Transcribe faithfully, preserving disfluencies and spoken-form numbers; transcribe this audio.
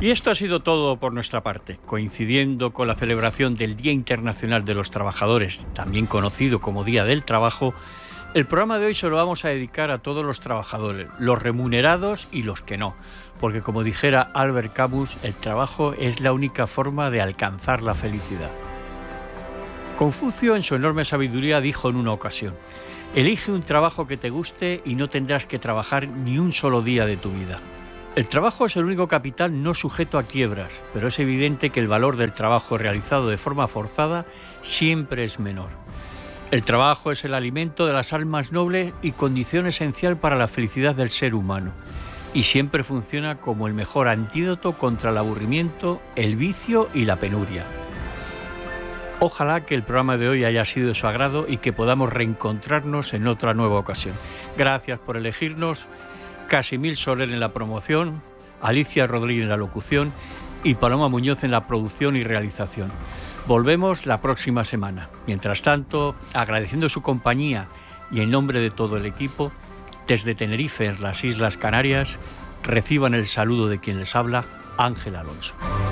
Y esto ha sido todo por nuestra parte. Coincidiendo con la celebración del Día Internacional de los Trabajadores, también conocido como Día del Trabajo, el programa de hoy se lo vamos a dedicar a todos los trabajadores, los remunerados y los que no, porque como dijera Albert Camus, el trabajo es la única forma de alcanzar la felicidad. Confucio, en su enorme sabiduría, dijo en una ocasión: elige un trabajo que te guste y no tendrás que trabajar ni un solo día de tu vida. El trabajo es el único capital no sujeto a quiebras, pero es evidente que el valor del trabajo realizado de forma forzada siempre es menor. El trabajo es el alimento de las almas nobles y condición esencial para la felicidad del ser humano, y siempre funciona como el mejor antídoto contra el aburrimiento, el vicio y la penuria. Ojalá que el programa de hoy haya sido de su agrado y que podamos reencontrarnos en otra nueva ocasión. Gracias por elegirnos. Casimir Soler en la promoción, Alicia Rodríguez en la locución y Paloma Muñoz en la producción y realización. Volvemos la próxima semana. Mientras tanto, agradeciendo su compañía y en nombre de todo el equipo, desde Tenerife, en las Islas Canarias, reciban el saludo de quien les habla, Ángel Alonso.